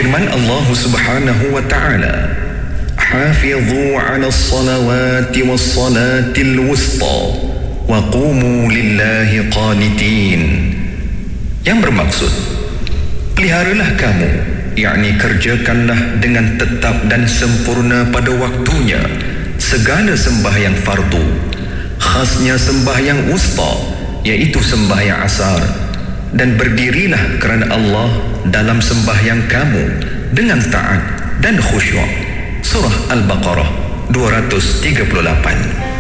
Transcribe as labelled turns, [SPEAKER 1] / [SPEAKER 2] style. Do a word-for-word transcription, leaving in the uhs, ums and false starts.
[SPEAKER 1] firman Allah Subhanahu wa taala, "Hafidhu 'alas salawati was salatil wusta wa qumu lillahi qanitin." Yang bermaksud, peliharalah kamu, yakni kerjakanlah dengan tetap dan sempurna pada waktunya segala sembahyang fardu, khasnya sembahyang wusta, iaitu sembahyang asar, dan berdirilah kerana Allah dalam sembahyang kamu dengan taat dan khusyuk. Surah Al-Baqarah dua ratus tiga puluh lapan.